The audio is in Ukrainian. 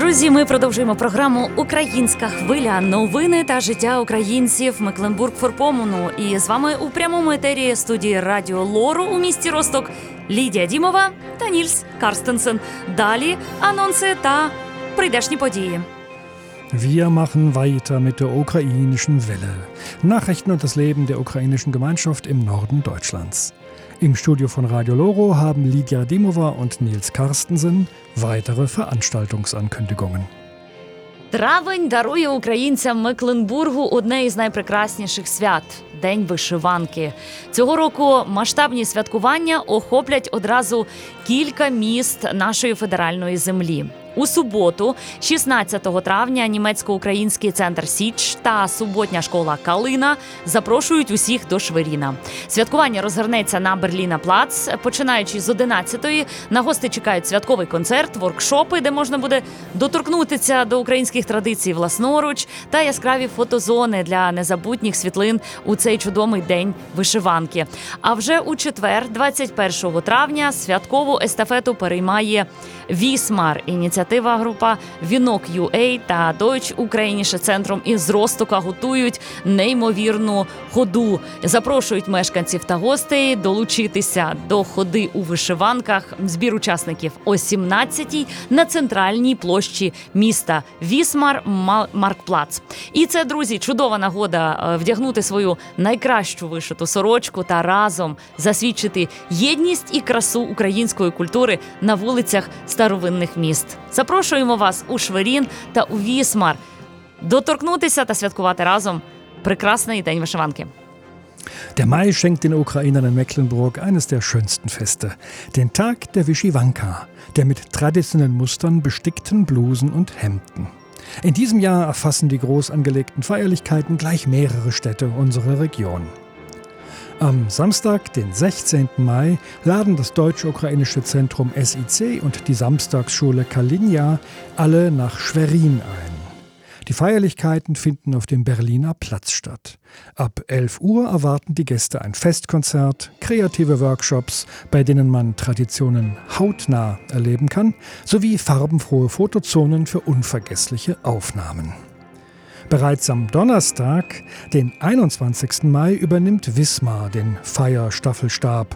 Друзі, ми продовжуємо програму «Українська хвиля. Новини та життя українців Мекленбург-Форпоммуну». І з вами у прямому етері студії Радіо Лору у місті Росток Лідія Дімова та Нільс Карстенсен. Далі анонси та прийдешні події. Wir machen weiter mit der ukrainischen Welle. Nachrichten und das Leben der ukrainischen Gemeinschaft im Norden Deutschlands. Im Studio von Radio Loro haben Lidia Dimova und Nils Karstensen weitere Veranstaltungsankündigungen. Травень дарує українцям Мекленбургу одне із найпрекрасніших свят – День вишиванки. Цього року масштабні святкування охоплять одразу кілька міст нашої федеральної землі. У суботу, 16 травня, німецько-український центр «Січ» та суботня школа «Калина» запрошують усіх до Шверіна. Святкування розгорнеться на Берліна-Плац. Починаючи з 11-ї, на гостей чекають святковий концерт, воркшопи, де можна буде доторкнутися до українських традицій власноруч, та яскраві фотозони для незабутніх світлин у цей чудовий день вишиванки. А вже у четвер, 21 травня, святкову естафету переймає Вісмар. Ініціатива група Вінок.UA та Deutsch Ukrainische Центром із Ростока готують неймовірну ходу. Запрошують мешканців та гостей долучитися до ходи у вишиванках. Збір учасників о 17-й на центральній площі міста Вісмар Маркплац. І це, друзі, чудова нагода вдягнути свою найкращу вишиту сорочку та разом засвідчити єдність і красу української культури на вулицях старовинних міст. Запрошуємо вас у Шверін та у Вісмар доторкнутися та святкувати разом прекрасний День вишиванки. Der Mai schenkt den Ukrainern in Mecklenburg eines der schönsten Feste, den Tag der Wyszywanka, der mit traditionellen Mustern bestickten Blusen und Hemden. In diesem Jahr erfassen die groß angelegten Feierlichkeiten gleich mehrere Städte unserer Region. Am Samstag, den 16. Mai, laden das Deutsch-Ukrainische Zentrum SIC und die Samstagsschule Kalinja alle nach Schwerin ein. Die Feierlichkeiten finden auf dem Berliner Platz statt. Ab 11 Uhr erwarten die Gäste ein Festkonzert, kreative Workshops, bei denen man Traditionen hautnah erleben kann, sowie farbenfrohe Fotozonen für unvergessliche Aufnahmen. Bereits am Donnerstag, den 21. Mai, übernimmt Wismar den Feierstaffelstab